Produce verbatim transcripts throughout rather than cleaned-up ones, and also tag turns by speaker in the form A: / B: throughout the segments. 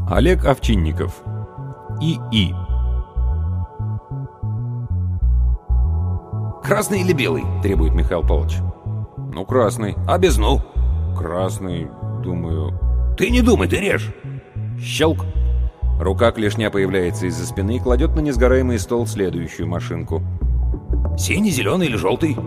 A: Олег Овчинников. И.И.
B: «Красный или белый?» — требует Михаил Павлович.
A: «Ну, красный».
B: «А без «ну»?»
A: «Красный, думаю».
B: «Ты не думай, ты режь!»
A: Щелк. Рука клешня появляется из-за спины и кладет на несгораемый стол следующую машинку.
B: «Синий, зеленый или желтый?»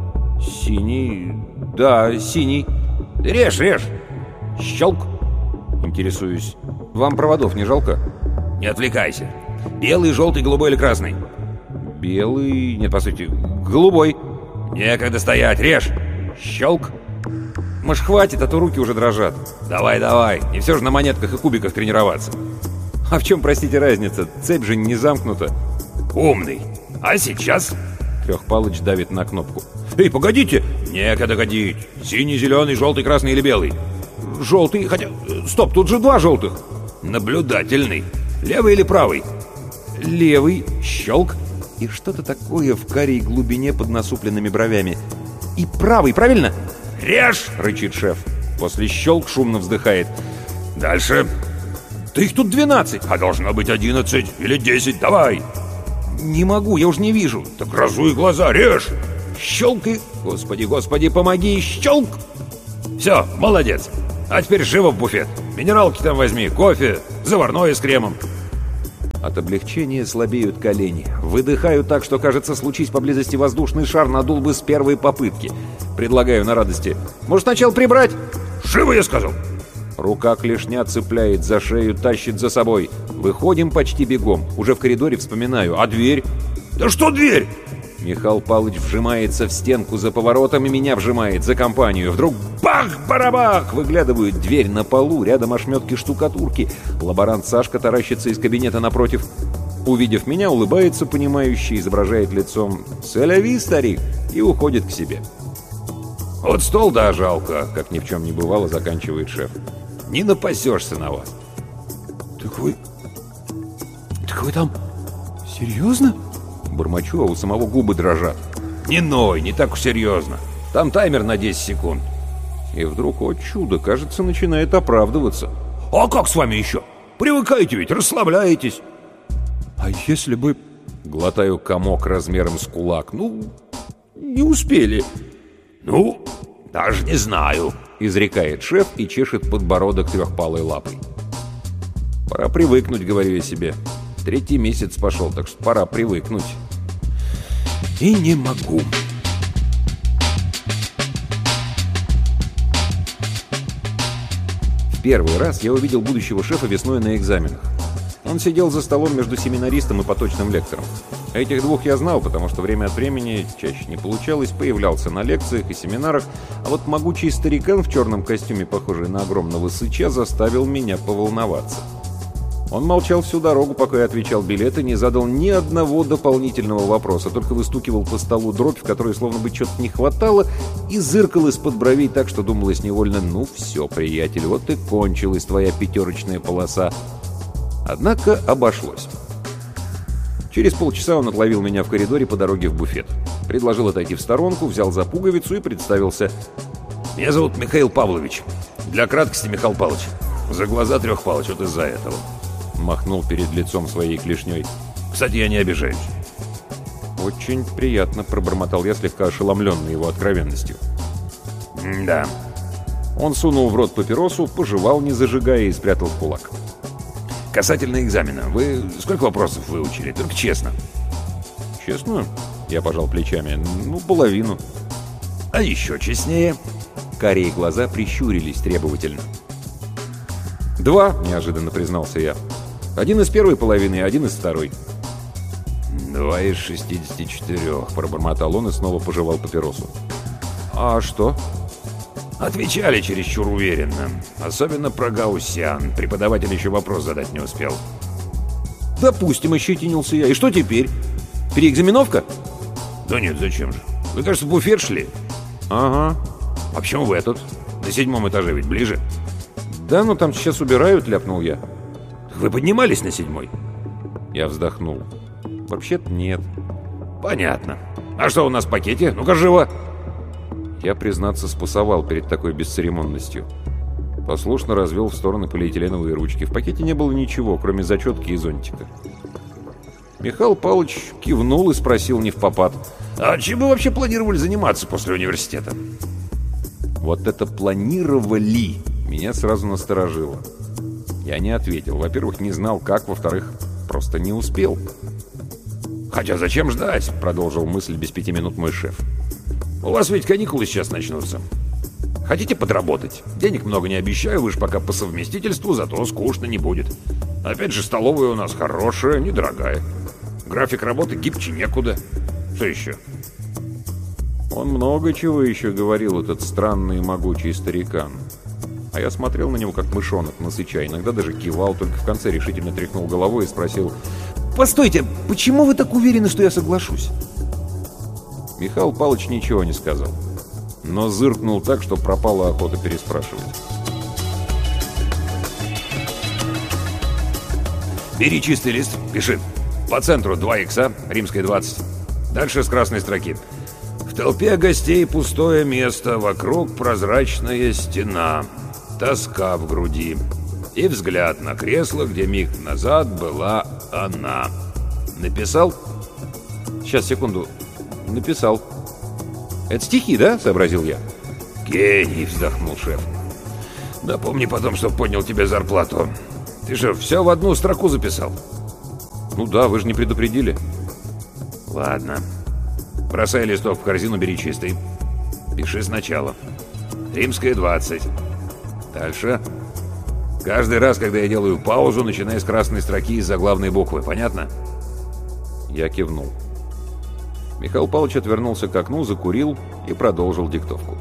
A: «Синий... да, синий».
B: «Ты режь, режь!»
A: Щелк. Интересуюсь. Вам проводов не жалко?
B: «Не отвлекайся. Белый, желтый, голубой или красный?»
A: «Белый... нет, по сути, голубой».
B: «Некогда стоять, режь!»
A: Щелк. Может, хватит, а то руки уже дрожат.
B: «Давай, давай, не все же на монетках и кубиках тренироваться».
A: А в чем, простите, разница? Цепь же не замкнута.
B: «Умный. А сейчас?»
A: Трехпалыч давит на кнопку.
B: «Эй, погодите!» «Некогда годить. Синий, зеленый, желтый, красный или белый?»
A: «Желтый, хотя... стоп, тут же два желтых».
B: «Наблюдательный. Левый или правый?»
A: «Левый». Щелк. И что-то такое в карей глубине под насупленными бровями. «И правый, правильно?»
B: «Режь!»
A: — рычит шеф. После щелк шумно вздыхает.
B: «Дальше».
A: «Да их тут двенадцать!»
B: «А должно быть одиннадцать или десять, давай!»
A: «Не могу, я уже не вижу».
B: «Так разуй глаза, режь!»
A: Щелк и... Господи, господи, помоги! Щелк!
B: Все, молодец! А теперь живо в буфет. Минералки там возьми, кофе, заварное с кремом.
A: От облегчения слабеют колени. Выдыхаю так, что, кажется, случись поблизости воздушный шар, надул бы с первой попытки. Предлагаю на радости. Может, сначала прибрать?
B: Живо, я сказал!
A: Рука клешня цепляет за шею, тащит за собой. Выходим почти бегом. Уже в коридоре вспоминаю. А дверь?
B: Да что дверь?
A: Михаил Павлович вжимается в стенку за поворотом и меня вжимает за компанию. Вдруг бах-барабах! Выглядывает дверь на полу, рядом ошметки штукатурки. Лаборант Сашка таращится из кабинета напротив. Увидев меня, улыбается понимающе, изображает лицом «Сэляви, старик!» и уходит к себе.
B: Вот стол, да, жалко,
A: как ни в чем не бывало, заканчивает шеф.
B: Не напасешься на вас.
A: Так вы... Так вы там... серьезно? Бормочу, а у самого губы дрожат.
B: Не ной, не так уж серьезно. Там таймер на десять секунд.
A: И вдруг, о чудо, кажется, начинает оправдываться.
B: А как с вами еще? Привыкаете ведь, расслабляетесь.
A: А если бы... Глотаю комок размером с кулак. Ну, не успели.
B: Ну, даже не знаю.
A: Изрекает шеф и чешет подбородок трехпалой лапой. Пора привыкнуть, говорю я себе. Третий месяц пошел, так что пора привыкнуть. И не могу. В первый раз я увидел будущего шефа весной на экзаменах. Он сидел за столом между семинаристом и поточным лектором. Этих двух я знал, потому что время от времени, чаще не получалось, появлялся на лекциях и семинарах, а вот могучий старикан в черном костюме, похожий на огромного сыча, заставил меня поволноваться. Он молчал всю дорогу, пока я отвечал билеты, не задал ни одного дополнительного вопроса, только выстукивал по столу дробь, в которой словно бы чего-то не хватало, и зыркал из-под бровей так, что думалось невольно: «Ну все, приятель, вот и кончилась твоя пятерочная полоса». Однако обошлось. Через полчаса он отловил меня в коридоре по дороге в буфет. Предложил отойти в сторонку, взял за пуговицу и представился.
B: «Меня зовут Михаил Павлович. Для краткости Михаил Павлович. За глаза Трех Павлович, вот из-за этого».
A: Махнул перед лицом своей клешней.
B: «Кстати, я не обижаюсь».
A: «Очень приятно», — пробормотал я, слегка ошеломленный его откровенностью.
B: «Да».
A: Он сунул в рот папиросу, пожевал, не зажигая, и спрятал в кулак.
B: «Касательно экзамена, вы сколько вопросов выучили? Только честно».
A: «Честно?» — я пожал плечами. «Ну, половину».
B: «А еще честнее?»
A: Карие глаза прищурились требовательно. «Два», — неожиданно признался я. «Один из первой половины, и один из второй».
B: «Два из шестидесяти четырех», — пробормотал он и снова пожевал папиросу.
A: «А что?»
B: «Отвечали чересчур уверенно. Особенно про гауссиан. Преподаватель еще вопрос задать не успел».
A: «Допустим», — ощетинился я. «И что теперь? Переэкзаменовка?»
B: «Да нет, зачем же? Вы, кажется, в буфет шли?»
A: «Ага».
B: «А почему в этот? На седьмом этаже ведь ближе».
A: «Да, ну там сейчас убирают», — ляпнул я.
B: «Вы поднимались на седьмой?»
A: Я вздохнул. «Вообще-то нет».
B: «Понятно. А что у нас в пакете? Ну-ка, живо!»
A: Я, признаться, спасовал перед такой бесцеремонностью. Послушно развел в стороны полиэтиленовые ручки. В пакете не было ничего, кроме зачетки и зонтика. Михаил Павлович кивнул и спросил невпопад:
B: «А чем вы вообще планировали заниматься после университета?»
A: Вот это «планировали» меня сразу насторожило. Я не ответил. Во-первых, не знал как, во-вторых, просто не успел.
B: «Хотя зачем ждать?» —
A: продолжил мысль без пяти минут мой шеф.
B: «У вас ведь каникулы сейчас начнутся. Хотите подработать? Денег много не обещаю, вы же пока по совместительству, зато скучно не будет. Опять же, столовая у нас хорошая, недорогая. График работы гибче некуда. Что еще?»
A: Он много чего еще говорил, этот странный и могучий старикан. А я смотрел на него, как мышонок на сыча, иногда даже кивал, только в конце решительно тряхнул головой и спросил: «Постойте, почему вы так уверены, что я соглашусь?» Михаил Павлович ничего не сказал, но зыркнул так, что пропала охота переспрашивать.
B: «Бери чистый лист, пиши. По центру два икса, римская двадцать. Дальше с красной строки. В толпе гостей пустое место, вокруг прозрачная стена, тоска в груди и взгляд на кресло, где миг назад была она». Написал?
A: Сейчас, секунду. Написал. Это стихи, да? Сообразил я.
B: «Гений!» — вздохнул шеф. «Да помни потом, что поднял тебе зарплату. Ты же все в одну строку записал».
A: «Ну да, вы же не предупредили».
B: «Ладно. Бросай листок в корзину, бери чистый. Пиши сначала. Римская двадцать. Дальше. Каждый раз, когда я делаю паузу, начиная с красной строки из заглавной буквы. Понятно?»
A: Я кивнул. Михаил Павлович отвернулся к окну, закурил и продолжил диктовку.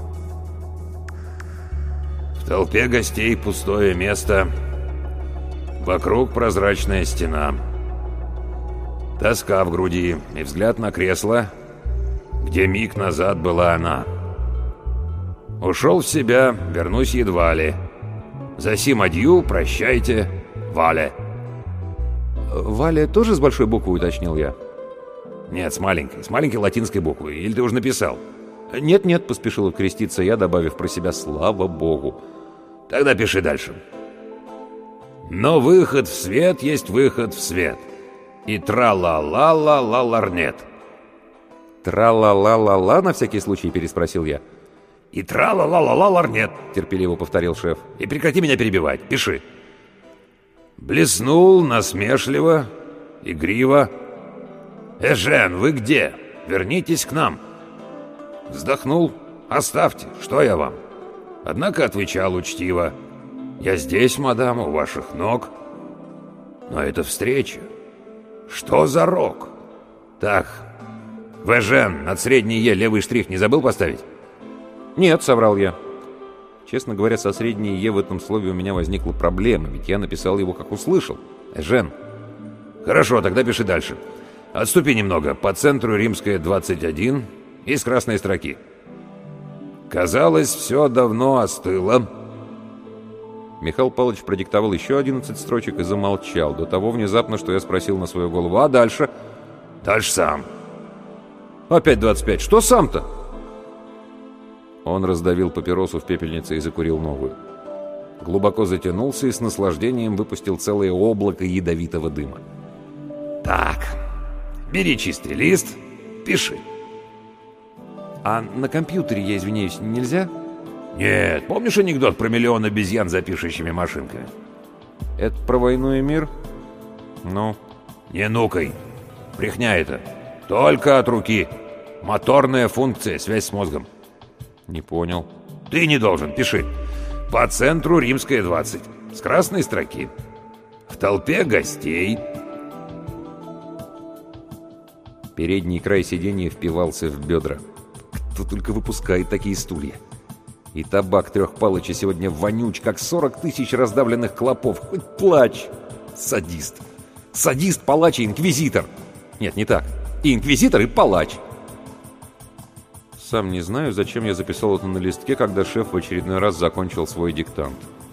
B: «В толпе гостей пустое место. Вокруг прозрачная стена. Тоска в груди и взгляд на кресло, где миг назад была она. Ушел в себя, вернусь едва ли. Засим адью, прощайте, Валя».
A: «Валя тоже с большой буквы?» — уточнил я.
B: «Нет, с маленькой, с маленькой латинской буквы. Или ты уже написал?»
A: «Нет-нет», — поспешил откреститься я, добавив про себя «слава богу».
B: «Тогда пиши дальше. Но выход в свет есть выход в свет. И тра-ла-ла-ла-ла-ларнет».
A: «Тра-ла-ла-ла-ла» на всякий случай переспросил я.
B: «И тра-ла-ла-ла-ла-ларнет», —
A: терпеливо повторил шеф.
B: «И прекрати меня перебивать. Пиши. Блеснул насмешливо, игриво. Эжен, вы где? Вернитесь к нам. Вздохнул. Оставьте, что я вам? Однако отвечал учтиво. Я здесь, мадам, у ваших ног. Но это встреча. Что за рок? Так, Эжен, над средней «е» левый штрих не забыл поставить?»
A: «Нет», — соврал я. Честно говоря, со средней «е» в этом слове у меня возникла проблема, ведь я написал его, как услышал. «Эжен».
B: «Хорошо, тогда пиши дальше. Отступи немного. По центру римская двадцать один из красной строки. Казалось, все давно остыло».
A: Михаил Павлович продиктовал еще одиннадцать строчек и замолчал, до того внезапно, что я спросил на свою голову: «А дальше?»
B: «Дальше сам».
A: «Опять двадцать пять. Что сам-то?» Он раздавил папиросу в пепельнице и закурил новую. Глубоко затянулся и с наслаждением выпустил целое облако ядовитого дыма.
B: «Так, бери чистый лист, пиши».
A: «А на компьютере, я извиняюсь, нельзя?»
B: «Нет, помнишь анекдот про миллион обезьян за пишущими машинками?»
A: «Это про войну и мир?» «Ну?»
B: «Не нукай. Брехня это. Только от руки. Моторная функция, связь с мозгом».
A: «Не понял».
B: «Ты не должен, пиши. По центру римская двадцать, с красной строки. В толпе гостей».
A: Передний край сиденья впивался в бедра. Кто только выпускает такие стулья. И табак трех Палыча сегодня вонюч, как сорок тысяч раздавленных клопов. Хоть плачь. Садист. Садист, палач и инквизитор. Нет, не так. И инквизитор, и палач. Сам не знаю, зачем я записал это на листке, когда шеф в очередной раз закончил свой диктант.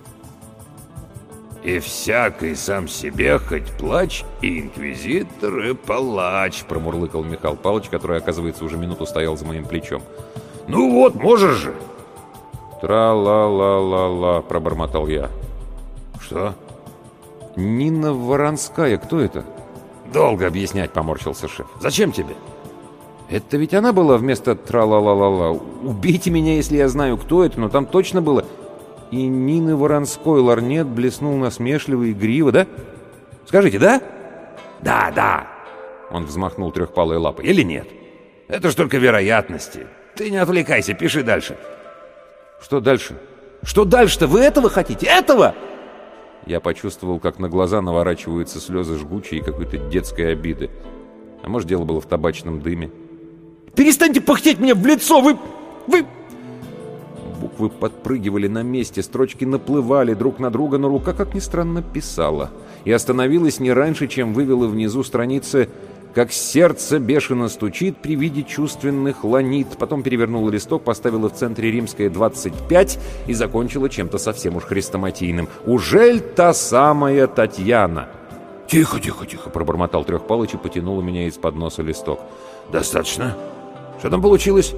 B: «И всякий сам себе хоть плачь, и инквизитор, и палач», —
A: промурлыкал Михаил Павлович, который, оказывается, уже минуту стоял за моим плечом.
B: «Ну вот, можешь же!»
A: «Тра-ла-ла-ла-ла», — пробормотал я.
B: «Что?»
A: «Нина Воронская, кто это?»
B: «Долго объяснять», — поморщился шеф. «Зачем тебе?»
A: «Это ведь она была вместо тра-ла-ла-ла-ла. Убейте меня, если я знаю, кто это, но там точно было. И Нины Воронской лорнет блеснул насмешливо и игриво, да? Скажите, да?»
B: «Да, да», — он взмахнул трехпалой лапой. «Или нет? Это ж только вероятности. Ты не отвлекайся, пиши дальше».
A: «Что дальше? Что дальше-то? Вы этого хотите? Этого?» Я почувствовал, как на глаза наворачиваются слезы жгучей и какой-то детской обиды. А может, дело было в табачном дыме. «Перестаньте пыхтеть мне в лицо! Вы... вы...» Буквы подпрыгивали на месте, строчки наплывали друг на друга, но рука, как ни странно, писала. И остановилась не раньше, чем вывела внизу страницы «Как сердце бешено стучит при виде чувственных ланит». Потом перевернула листок, поставила в центре римское двадцать пять и закончила чем-то совсем уж хрестоматийным. «Ужель та самая Татьяна?»
B: «Тихо, тихо, тихо», —
A: пробормотал Трехпалыч и потянул у меня из-под носа листок.
B: «Достаточно? Что там получилось?»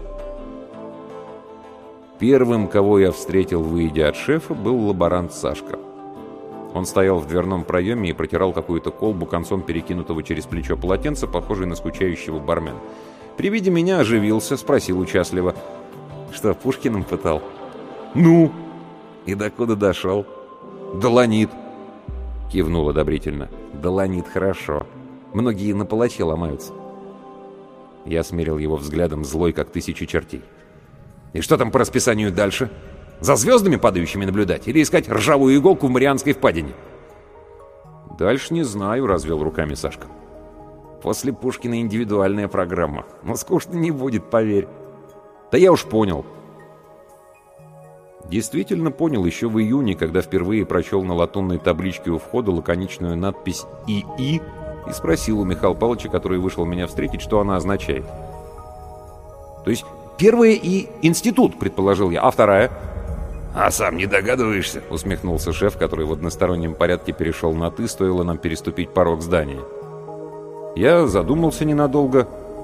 A: Первым, кого я встретил, выйдя от шефа, был лаборант Сашка. Он стоял в дверном проеме и протирал какую-то колбу концом перекинутого через плечо полотенца, похожий на скучающего бармена. При виде меня оживился, спросил участливо: «Что, Пушкиным пытал?» «Ну?» «И докуда дошел?» «Доланит», — кивнул одобрительно. «Доланит, хорошо. Многие на палаче ломаются». Я смерил его взглядом, злой, как тысячи чертей. «И что там по расписанию дальше? За звездами падающими наблюдать или искать ржавую иголку в Марианской впадине?» «Дальше не знаю», — развел руками Сашка. «После Пушкина индивидуальная программа. Но скучно не будет, поверь». «Да я уж понял». Действительно понял еще в июне, когда впервые прочел на латунной табличке у входа лаконичную надпись «ИИ» и спросил у Михаила Павловича, который вышел меня встретить, что она означает. «То есть первое И — институт», — предположил я, — «а вторая?»
B: «А сам не догадываешься?»
A: — усмехнулся шеф, который в одностороннем порядке перешел на «ты», стоило нам переступить порог здания. Я задумался ненадолго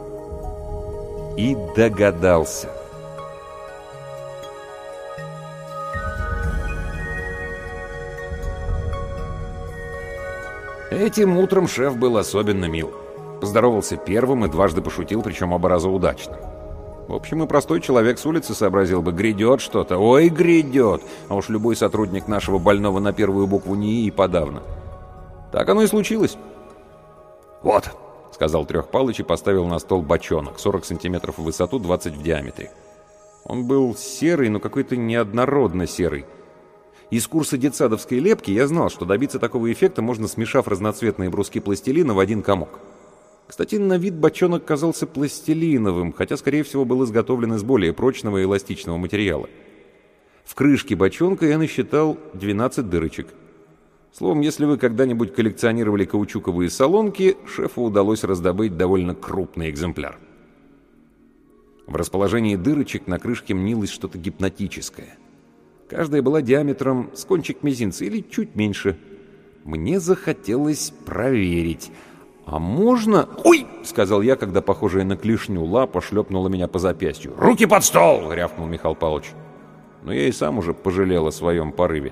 A: и догадался. Этим утром шеф был особенно мил. Поздоровался первым и дважды пошутил, причем оба раза удачно. В общем, и простой человек с улицы сообразил бы: грядет что-то, ой, грядет, а уж любой сотрудник нашего больного на первую букву НИИ и подавно. Так оно и случилось.
B: «Вот»,
A: — сказал Трехпалыч и поставил на стол бочонок, сорок сантиметров в высоту, двадцать в диаметре. Он был серый, но какой-то неоднородно серый. Из курса детсадовской лепки я знал, что добиться такого эффекта можно, смешав разноцветные бруски пластилина в один комок. Кстати, на вид бочонок казался пластилиновым, хотя, скорее всего, был изготовлен из более прочного и эластичного материала. В крышке бочонка я насчитал двенадцать дырочек. Словом, если вы когда-нибудь коллекционировали каучуковые солонки, шефу удалось раздобыть довольно крупный экземпляр. В расположении дырочек на крышке мнилось что-то гипнотическое. Каждая была диаметром с кончик мизинца или чуть меньше. Мне захотелось проверить. «А можно...» «Ой!» — сказал я, когда похожая на клешню лапа шлепнула меня по запястью.
B: «Руки под стол!» —
A: рявкнул Михаил Павлович. Но я и сам уже пожалел о своем порыве.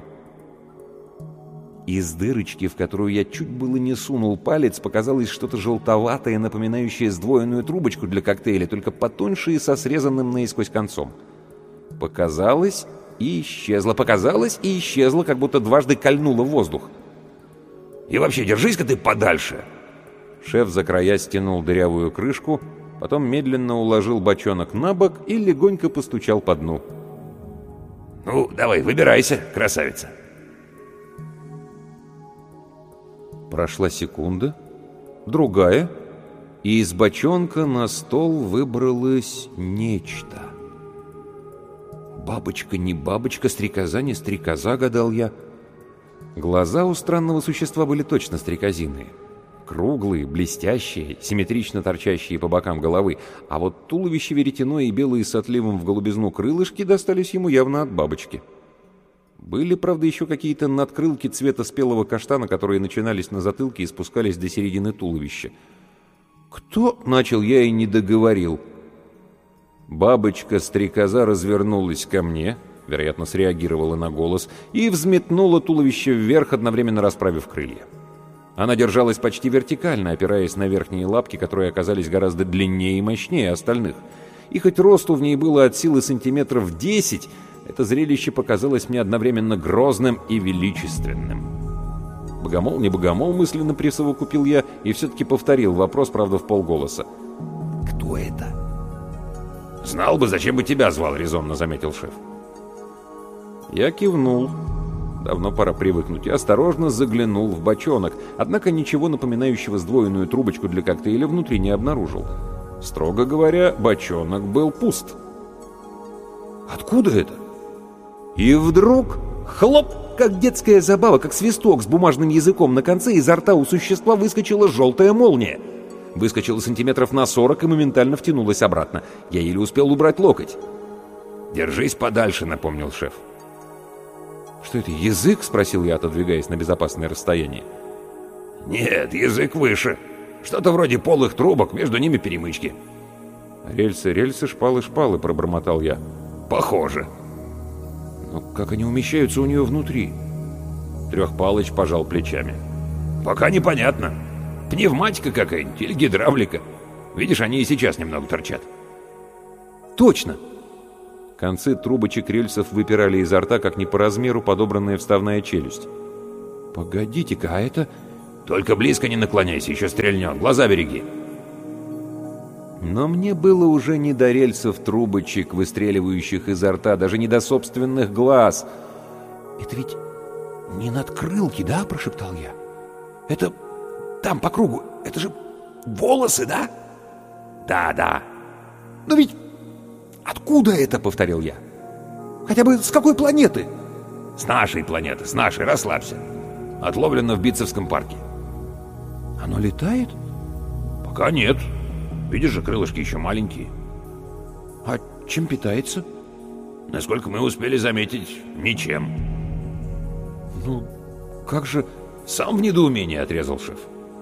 A: Из дырочки, в которую я чуть было не сунул палец, показалось что-то желтоватое, напоминающее сдвоенную трубочку для коктейля, только потоньше и со срезанным наискось концом. Показалось и исчезло, показалось и исчезло, как будто дважды кольнуло в воздух.
B: «И вообще, держись-ка ты подальше!»
A: Шеф за края стянул дырявую крышку, потом медленно уложил бочонок на бок и легонько постучал по дну.
B: «Ну, давай, выбирайся, красавица!»
A: Прошла секунда, другая, и из бочонка на стол выбралось нечто. Бабочка не бабочка, стрекоза не стрекоза, гадал я. Глаза у странного существа были точно стрекозиные. Круглые, блестящие, симметрично торчащие по бокам головы, а вот туловище веретено и белые с отливом в голубизну крылышки достались ему явно от бабочки. Были, правда, еще какие-то надкрылки цвета спелого каштана, которые начинались на затылке и спускались до середины туловища. «Кто?» — начал я и не договорил. Бабочка-стрекоза развернулась ко мне, вероятно, среагировала на голос, и взметнула туловище вверх, одновременно расправив крылья. Она держалась почти вертикально, опираясь на верхние лапки, которые оказались гораздо длиннее и мощнее остальных. И хоть росту в ней было от силы сантиметров десять, это зрелище показалось мне одновременно грозным и величественным. Богомол, не богомол, мысленно присовокупил я и все-таки повторил вопрос, правда, в полголоса. «Кто это?»
B: «Знал бы, зачем бы тебя звал», — резонно заметил шеф.
A: Я кивнул. Давно пора привыкнуть. И осторожно заглянул в бочонок, однако ничего напоминающего сдвоенную трубочку для коктейля внутри не обнаружил. Строго говоря, бочонок был пуст. «Откуда это?» И вдруг хлоп! Как детская забава, как свисток с бумажным языком на конце, изо рта у существа выскочила желтая молния. Выскочила сантиметров на сорок и моментально втянулась обратно. Я еле успел убрать локоть.
B: «Держись подальше», — напомнил шеф.
A: «Что это, язык?» — спросил я, отодвигаясь на безопасное расстояние.
B: «Нет, язык выше. Что-то вроде полых трубок, между ними перемычки».
A: «Рельсы, рельсы, шпалы, шпалы», — пробормотал я.
B: «Похоже».
A: «Но как они умещаются у нее внутри?» Трехпалыч пожал плечами.
B: «Пока непонятно. Пневматика какая-нибудь или гидравлика. Видишь, они и сейчас немного торчат».
A: «Точно!» Концы трубочек рельсов выпирали изо рта, как не по размеру подобранная вставная челюсть. «Погодите-ка, а это...»
B: «Только близко не наклоняйся, еще стрельнет. Глаза береги».
A: Но мне было уже не до рельсов трубочек, выстреливающих изо рта, даже не до собственных глаз. «Это ведь не надкрылки, да?» — прошептал я. «Это там по кругу. Это же волосы, да?»
B: «Да, да».
A: «Но ведь откуда это?» — повторил я. «Хотя бы с какой планеты?»
B: «С нашей планеты, с нашей. Расслабься. Отловлено в Битцевском парке».
A: «Оно летает?»
B: «Пока нет. Видишь же, крылышки еще маленькие».
A: «А чем питается?»
B: «Насколько мы успели заметить, ничем».
A: «Ну, как же...»
B: «Сам в недоумении», — отрезал шеф.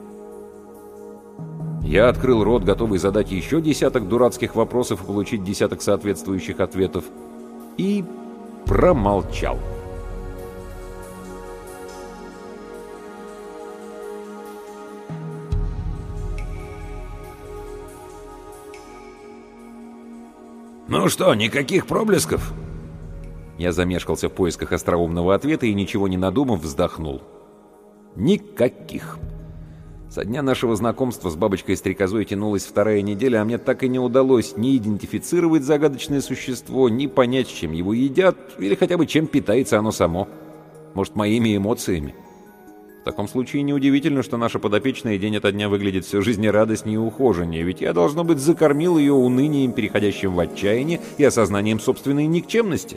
A: Я открыл рот, готовый задать еще десяток дурацких вопросов и получить десяток соответствующих ответов. И промолчал.
B: «Ну что, никаких проблесков?»
A: Я замешкался в поисках остроумного ответа и, ничего не надумав, вздохнул. Никаких. Со дня нашего знакомства с бабочкой-стрекозой тянулась вторая неделя, а мне так и не удалось ни идентифицировать загадочное существо, ни понять, чем его едят, или хотя бы чем питается оно само. Может, моими эмоциями. В таком случае неудивительно, что наша подопечная день ото дня выглядит все жизнерадостнее и ухоженнее, ведь я, должно быть, закормил ее унынием, переходящим в отчаяние, и осознанием собственной никчемности.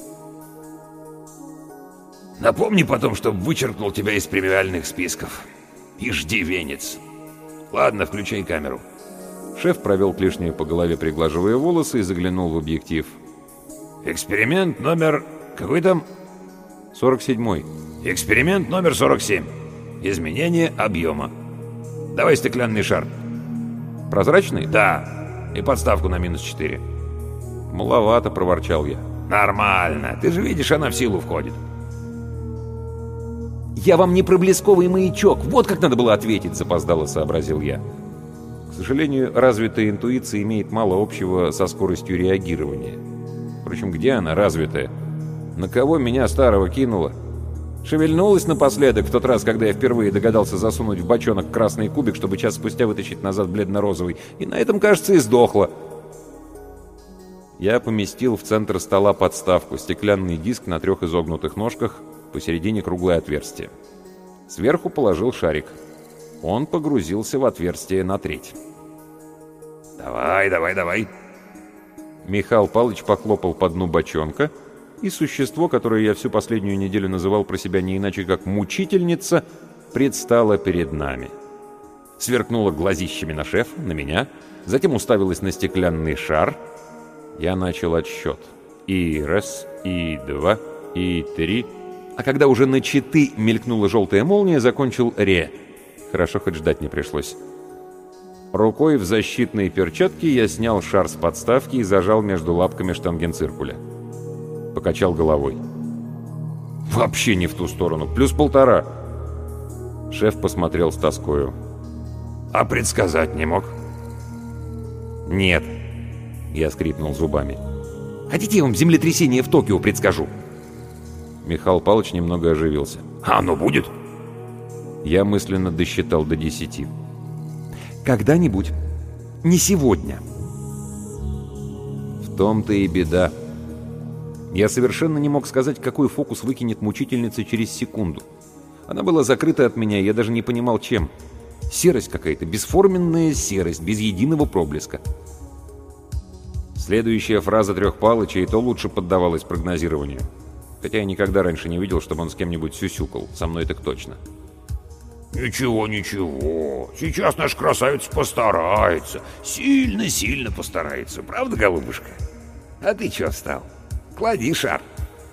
B: «Напомни потом, чтоб вычеркнул тебя из премиальных списков. И жди венец. Ладно, включай камеру».
A: Шеф провел клешней по голове, приглаживая волосы, и заглянул в объектив.
B: «Эксперимент номер... какой там?»
A: сорок седьмой.
B: «Эксперимент номер сорок семь. Изменение объема. Давай стеклянный шар».
A: «Прозрачный?»
B: «Да. И подставку на минус четыре».
A: «Маловато», — проворчал я.
B: «Нормально. Ты же видишь, она в силу входит».
A: «Я вам не проблесковый маячок, вот как надо было ответить», — запоздало сообразил я. К сожалению, развитая интуиция имеет мало общего со скоростью реагирования. Впрочем, где она развитая? На кого меня старого кинуло? Шевельнулась напоследок в тот раз, когда я впервые догадался засунуть в бочонок красный кубик, чтобы час спустя вытащить назад бледно-розовый, и на этом, кажется, и сдохла. Я поместил в центр стола подставку, стеклянный диск на трех изогнутых ножках, посередине круглое отверстие. Сверху положил шарик. Он погрузился в отверстие на треть.
B: «Давай, давай, давай!»
A: Михаил Павлович похлопал по дну бочонка, и существо, которое я всю последнюю неделю называл про себя не иначе как «мучительница», предстало перед нами. Сверкнуло глазищами на шефа, на меня, затем уставилось на стеклянный шар. Я начал отсчет. И раз, и два, и три... А когда уже на четы мелькнула желтая молния, закончил «ре». Хорошо, хоть ждать не пришлось. Рукой в защитной перчатке я снял шар с подставки и зажал между лапками штангенциркуля. Покачал головой. Вообще не в ту сторону. Плюс полтора. Шеф посмотрел с тоскою.
B: А предсказать не мог?
A: Нет. Я скрипнул зубами. Хотите, я вам землетрясение в Токио предскажу? Михаил Павлович немного оживился.
B: А оно будет?
A: Я мысленно досчитал до десяти. Когда-нибудь. Не сегодня. В том-то и беда. Я совершенно не мог сказать, какой фокус выкинет мучительница через секунду. Она была закрыта от меня, я даже не понимал, чем. Серость какая-то, бесформенная серость, без единого проблеска. Следующая фраза Трех Палыча и то лучше поддавалась прогнозированию. Хотя я никогда раньше не видел, чтобы он с кем-нибудь сюсюкал. Со мной так точно.
B: «Ничего, ничего. Сейчас наш красавец постарается. Сильно-сильно постарается. Правда, голубушка? А ты чё встал? Клади шар».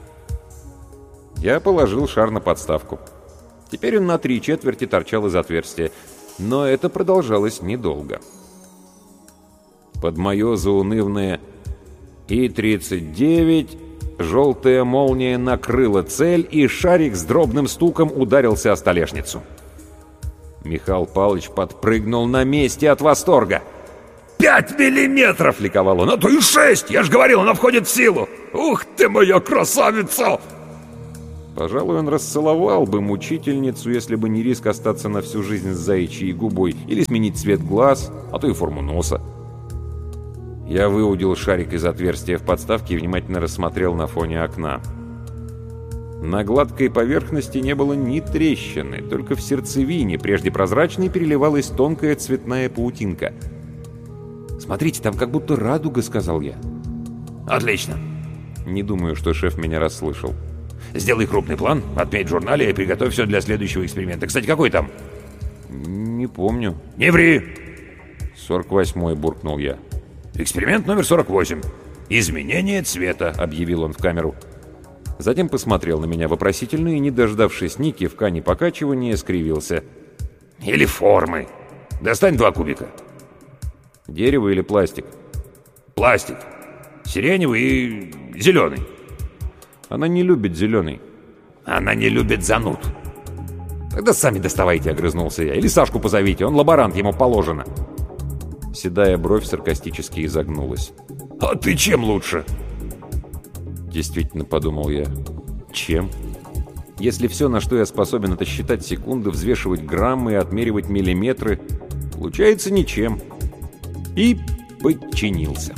A: Я положил шар на подставку. Теперь он на три четверти торчал из отверстия. Но это продолжалось недолго. Под мое заунывное И тридцать девять желтая молния накрыла цель, и шарик с дробным стуком ударился о столешницу. Михаил Павлович подпрыгнул на месте от восторга.
B: «Пять миллиметров!» — ликовал он. «А то и шесть! Я же говорил, она входит в силу! Ух ты, моя красавица!»
A: Пожалуй, он расцеловал бы мучительницу, если бы не риск остаться на всю жизнь с заячьей губой или сменить цвет глаз, а то и форму носа. Я выудил шарик из отверстия в подставке и внимательно рассмотрел на фоне окна. На гладкой поверхности не было ни трещины, только в сердцевине, прежде прозрачной, переливалась тонкая цветная паутинка. «Смотрите, там как будто радуга», — сказал я.
B: «Отлично!»
A: Не думаю, что шеф меня расслышал.
B: «Сделай крупный план, отметь в журнале и приготовь все для следующего эксперимента. Кстати, какой там?»
A: «Не помню».
B: «Не ври!»
A: «сорок восьмой», — буркнул я.
B: «Эксперимент номер сорок восемь. Изменение цвета», — объявил он в камеру.
A: Затем посмотрел на меня вопросительно и, не дождавшись ни кивка, ни покачивания, скривился.
B: «Или формы. Достань два кубика».
A: «Дерево или пластик?»
B: «Пластик. Сиреневый и зеленый».
A: «Она не любит зеленый».
B: «Она не любит зануд».
A: «Тогда сами доставайте», — огрызнулся я. «Или Сашку позовите, он лаборант, ему положено». Седая бровь саркастически изогнулась.
B: «А ты чем лучше?»
A: Действительно, подумал я. Чем? Если все, на что я способен, это считать секунды, взвешивать граммы и отмеривать миллиметры, получается ничем. И подчинился.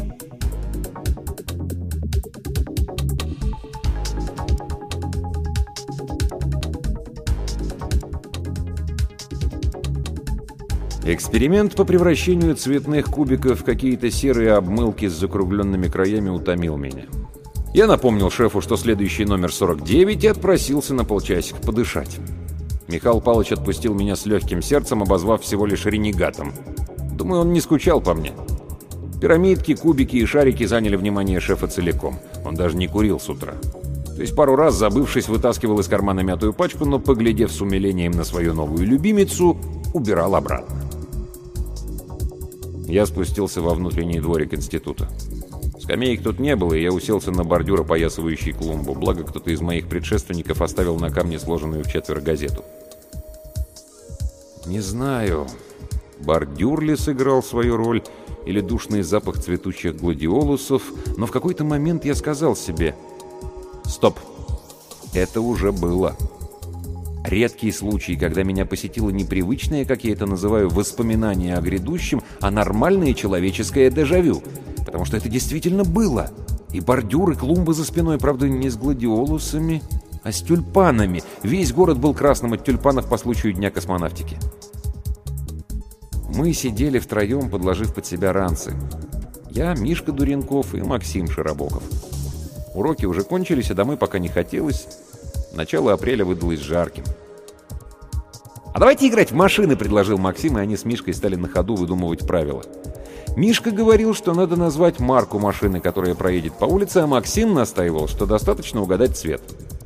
A: Эксперимент по превращению цветных кубиков в какие-то серые обмылки с закругленными краями утомил меня. Я напомнил шефу, что следующий номер сорок девять, и отпросился на полчасика подышать. Михаил Павлович отпустил меня с легким сердцем, обозвав всего лишь ренегатом. Думаю, он не скучал по мне. Пирамидки, кубики и шарики заняли внимание шефа целиком. Он даже не курил с утра. То есть пару раз, забывшись, вытаскивал из кармана мятую пачку, но, поглядев с умилением на свою новую любимицу, убирал обратно. Я спустился во внутренний дворик института. Скамеек тут не было, и я уселся на бордюр, опоясывающий клумбу. Благо, кто-то из моих предшественников оставил на камне сложенную в четверо газету. Не знаю, бордюр ли сыграл свою роль, или душный запах цветущих гладиолусов, но в какой-то момент я сказал себе: «Стоп! Это уже было». Редкий случай, когда меня посетило непривычное, как я это называю, воспоминание о грядущем, а нормальное человеческое дежавю. Потому что это действительно было. И бордюр, и клумбы за спиной, правда, не с гладиолусами, а с тюльпанами. Весь город был красным от тюльпанов по случаю Дня космонавтики. Мы сидели втроем, подложив под себя ранцы. Я, Мишка Дуренков и Максим Широбоков. Уроки уже кончились, а домой пока не хотелось. Начало апреля выдалось жарким. «А давайте играть в машины», — предложил Максим, и они с Мишкой стали на ходу выдумывать правила. Мишка говорил, что надо назвать марку машины, которая проедет по улице, а Максим настаивал, что достаточно угадать цвет.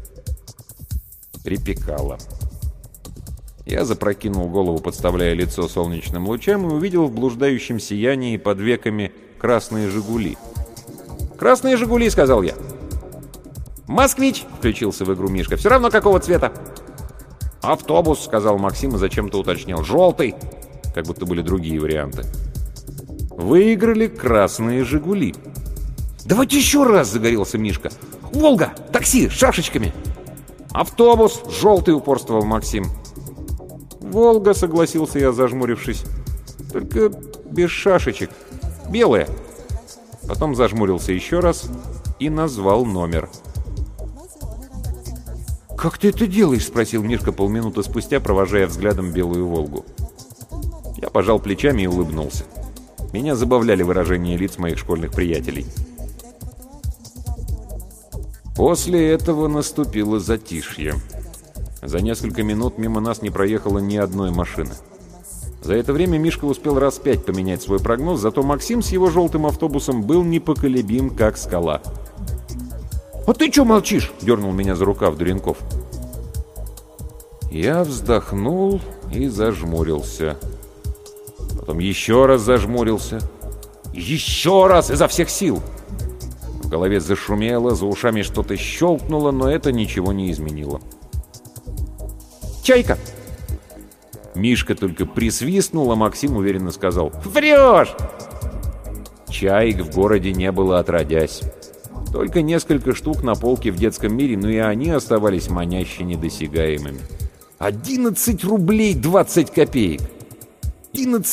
A: Припекало. Я запрокинул голову, подставляя лицо солнечным лучам, и увидел в блуждающем сиянии под веками красные «Жигули». «Красные «Жигули», — сказал я. «Москвич!» — включился в игру Мишка. «Все равно какого цвета?» «Автобус», — сказал Максим и зачем-то уточнил. «Желтый!» Как будто были другие варианты. Выиграли красные «Жигули». «Давайте еще раз!» — загорелся Мишка. «Волга! Такси! С шашечками!» «Автобус! Желтый!» — упорствовал Максим. «Волга!» — согласился я, зажмурившись. «Только без шашечек. Белая!» Потом зажмурился еще раз и назвал номер. «Как ты это делаешь?» — спросил Мишка полминуты спустя, провожая взглядом белую «Волгу». Я пожал плечами и улыбнулся. Меня забавляли выражения лиц моих школьных приятелей. После этого наступило затишье. За несколько минут мимо нас не проехало ни одной машины. За это время Мишка успел раз пять поменять свой прогноз, зато Максим с его желтым автобусом был непоколебим, как скала. «А ты чё молчишь?» — дернул меня за рукав Дуренков. Я вздохнул и зажмурился. Потом еще раз зажмурился. Еще раз изо всех сил. В голове зашумело, за ушами что-то щелкнуло, но это ничего не изменило. «Чайка!» Мишка только присвистнул, а Максим уверенно сказал: «Врешь!» Чаек в городе не было отродясь. Только несколько штук на полке в детском мире, но и они оставались маняще недосягаемыми. «Одиннадцать рублей двадцать копеек!»